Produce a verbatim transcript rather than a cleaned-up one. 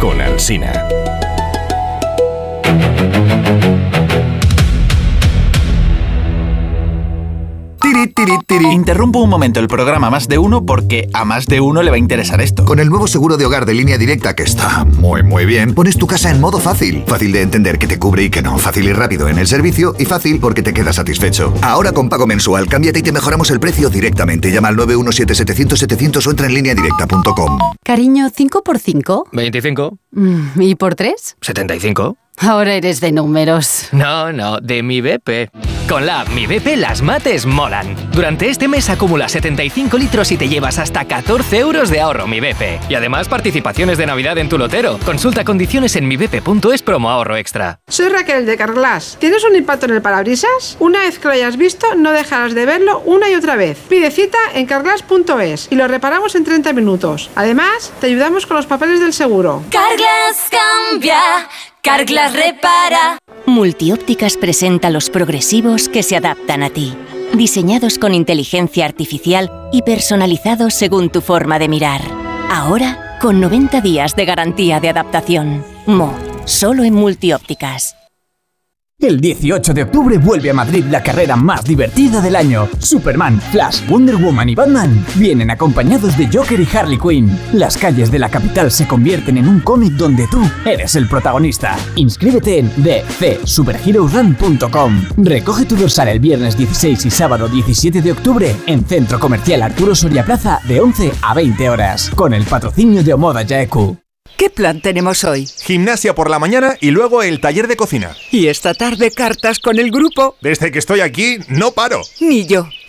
con Alsina. Tiri, tiri, tiri. Interrumpo un momento el programa Más de Uno porque a más de uno le va a interesar esto. Con el nuevo seguro de hogar de Línea Directa, que está muy muy bien, pones tu casa en modo fácil. Fácil de entender que te cubre y que no. Fácil y rápido en el servicio y fácil porque te quedas satisfecho. Ahora con pago mensual, cámbiate y te mejoramos el precio directamente. Llama al nueve uno siete setecientos setecientos o entra en línea directa punto com. Cariño, ¿cinco por cinco? veinticinco. Mm, ¿Y por tres? setenta y cinco. Ahora eres de números. No, no, de mi B P. Con la app Mi B P las mates molan. Durante este mes acumula setenta y cinco litros y te llevas hasta catorce euros de ahorro Mi B P. Y además participaciones de Navidad en tu lotero. Consulta condiciones en mibep punto es promo ahorro extra. Soy Raquel de Carglass. ¿Tienes un impacto en el parabrisas? Una vez que lo hayas visto, no dejarás de verlo una y otra vez. Pide cita en carglass punto es y lo reparamos en treinta minutos. Además, te ayudamos con los papeles del seguro. Carglass cambia. Carglass repara. Multiópticas presenta los progresivos que se adaptan a ti. Diseñados con inteligencia artificial y personalizados según tu forma de mirar. Ahora, con noventa días de garantía de adaptación. Mo, solo en Multiópticas. El dieciocho de octubre vuelve a Madrid la carrera más divertida del año. Superman, Flash, Wonder Woman y Batman vienen acompañados de Joker y Harley Quinn. Las calles de la capital se convierten en un cómic donde tú eres el protagonista. Inscríbete en d c superheroes run punto com. Recoge tu dorsal el viernes dieciséis y sábado diecisiete de octubre en Centro Comercial Arturo Soria Plaza de once a veinte horas. Con el patrocinio de Omoda Yaeku. ¿Qué plan tenemos hoy? Gimnasia por la mañana y luego el taller de cocina. ¿Y esta tarde cartas con el grupo? Desde que estoy aquí, no paro. Ni yo.